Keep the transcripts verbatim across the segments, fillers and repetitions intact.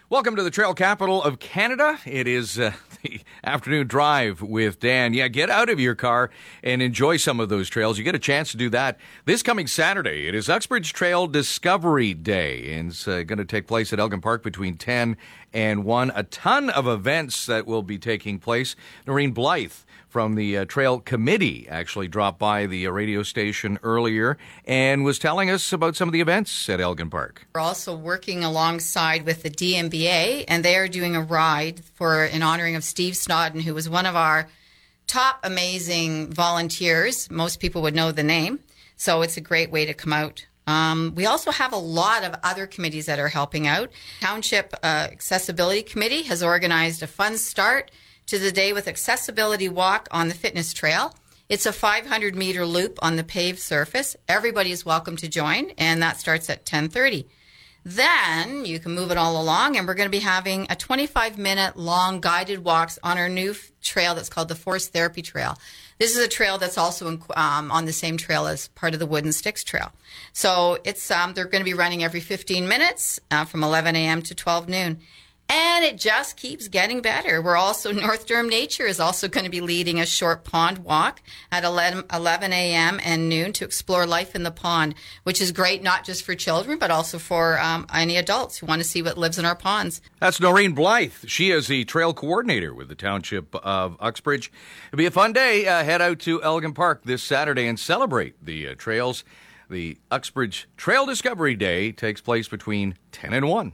Welcome to the trail capital of Canada. It is uh, the afternoon drive with Dan. Yeah, get out of your car and enjoy some of those trails. You get a chance to do that this coming Saturday. It is Uxbridge Trail Discovery Day, and it's uh, going to take place at Elgin Park between ten and one. A ton of events that will be taking place. Noreen Blythe from the uh, Trail Committee actually dropped by the uh, radio station earlier and was telling us about some of the events at Elgin Park. We're also working alongside with the D M B A, and they are doing a ride for in honoring of Steve Snodden, who was one of our top amazing volunteers. Most people would know the name, so it's a great way to come out. Um, we also have a lot of other committees that are helping out. Township uh, Accessibility Committee has organized a fun start to the day with accessibility walk on the fitness trail. It's a five hundred meter loop on the paved surface. Everybody is welcome to join, and that starts at ten thirty. Then you can move it all along, and we're going to be having a twenty-five minute long guided walks on our new f- trail that's called the Force Therapy Trail. This is a trail that's also in, um, on the same trail as part of the Wooden Sticks Trail. So it's um, they're going to be running every fifteen minutes uh, from eleven a.m. to twelve noon. And it just keeps getting better. We're also, North Durham Nature is also going to be leading a short pond walk at eleven a.m. and noon to explore life in the pond, which is great not just for children, but also for um, any adults who want to see what lives in our ponds. That's Noreen Blythe. She is the trail coordinator with the Township of Uxbridge. It'll be a fun day. Uh, head out to Elgin Park this Saturday and celebrate the uh, trails. The Uxbridge Trail Discovery Day takes place between ten and one.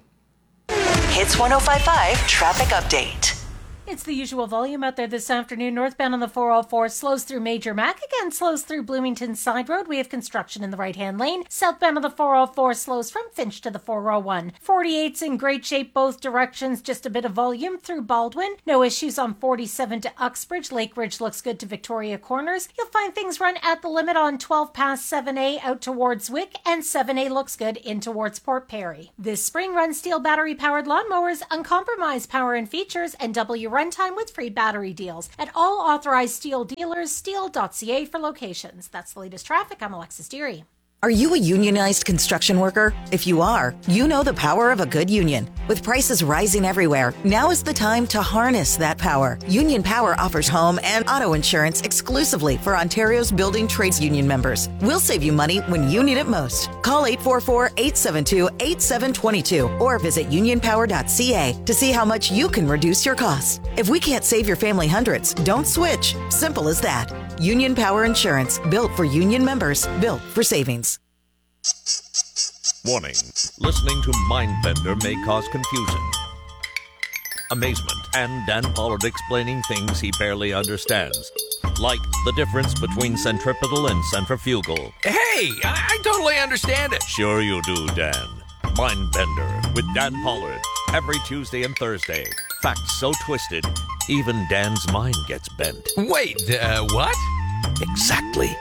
Hits one oh five point five Traffic Update. It's the usual volume out there this afternoon. Northbound on the four oh four slows through Major Mac. Again, slows through Bloomington Side Road. We have construction in the right-hand lane. Southbound on the four oh four slows from Finch to the four oh one. forty-eight's in great shape both directions. Just a bit of volume through Baldwin. No issues on forty-seven to Uxbridge. Lake Ridge looks good to Victoria Corners. You'll find things run at the limit on twelve past seven A out towards Wick, and seven A looks good in towards Port Perry. This spring, run Steel battery-powered lawnmowers, uncompromised power and features, and W runtime with free battery deals at all authorized Steel dealers. Steel dot c a for locations. That's the latest traffic. I'm Alexis Deary. Are you a unionized construction worker? If you are, you know the power of a good union. With prices rising everywhere, now is the time to harness that power. Union Power offers home and auto insurance exclusively for Ontario's building trades union members. We'll save you money when you need it most. Call eight four four, eight seven two, eight seven two two or visit union power dot c a to see how much you can reduce your costs. If we can't save your family hundreds, don't switch. Simple as that. Union Power Insurance, built for union members, built for savings. Warning. Listening to Mindbender may cause confusion, amazement, and Dan Pollard explaining things he barely understands. Like the difference between centripetal and centrifugal. Hey, I, I totally understand it. Sure you do, Dan. Mindbender with Dan Pollard. Every Tuesday and Thursday. Facts so twisted, even Dan's mind gets bent. Wait, uh, what? Exactly.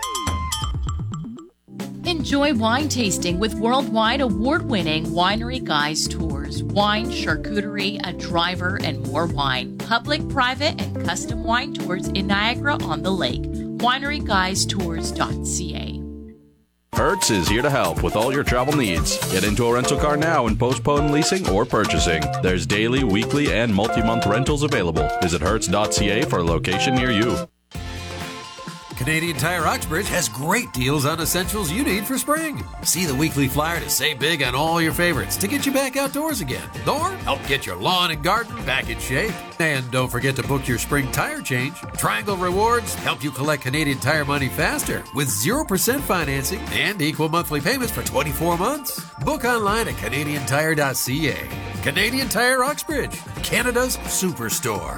Enjoy wine tasting with worldwide award-winning Winery Guys Tours. Wine, charcuterie, a driver, and more wine. Public, private, and custom wine tours in Niagara-on-the-Lake. winery guys tours dot c a. Hertz is here to help with all your travel needs. Get into a rental car now and postpone leasing or purchasing. There's daily, weekly, and multi-month rentals available. Visit hertz dot c a for a location near you. Canadian Tire Uxbridge has great deals on essentials you need for spring. See the weekly flyer to save big on all your favorites to get you back outdoors again, or help get your lawn and garden back in shape. And don't forget to book your spring tire change. Triangle Rewards help you collect Canadian Tire money faster with zero percent financing and equal monthly payments for twenty-four months. Book online at canadian tire dot c a. Canadian Tire Uxbridge, Canada's superstore.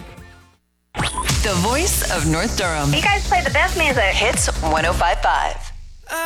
The voice of North Durham. You guys play the best music. Hits one oh five point five.